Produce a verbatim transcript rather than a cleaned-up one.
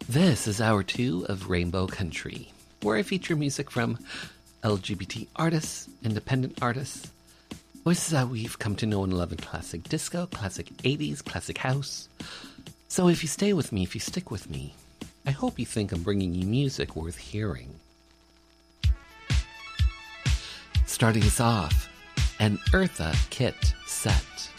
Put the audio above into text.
This is hour two of Rainbow Country, where I feature music from L G B T artists, independent artists, voices that we've come to know and love in classic disco, classic eighties, classic house. So if you stay with me, if you stick with me, I hope you think I'm bringing you music worth hearing. Starting us off, an Eartha Kitt set.